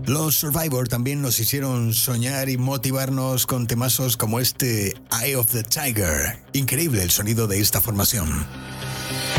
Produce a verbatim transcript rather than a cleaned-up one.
Los Survivor también nos hicieron soñar y motivarnos con temazos como este Eye of the Tiger. Increíble el sonido de esta formación.